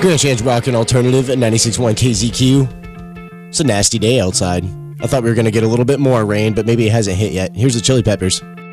Grand Chance Rockin' Alternative at 96.1 KZQ. It's a nasty day outside. I thought we were going to get a little bit more rain, but maybe it hasn't hit yet. Here's the Chili Peppers.